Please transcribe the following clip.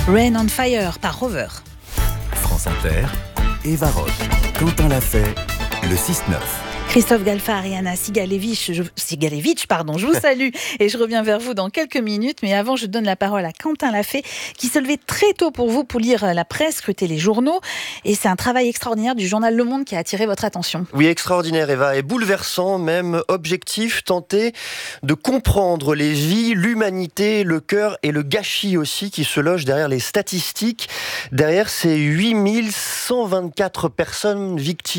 Rain on Fire par Rover. France Inter, Eva Roth, Quentin Lafay, le 6-9. Christophe Galfard et Anna Sigalevich, je vous salue et je reviens vers vous dans quelques minutes. Mais avant, je donne la parole à Quentin Lafay qui se levait très tôt pour vous pour lire la presse, scruter les journaux. Et c'est un travail extraordinaire du journal Le Monde qui a attiré votre attention. Oui, extraordinaire Eva, et bouleversant, même objectif, tenter de comprendre les vies, l'humanité, le cœur et le gâchis aussi qui se logent derrière les statistiques, derrière ces 8124 personnes victimes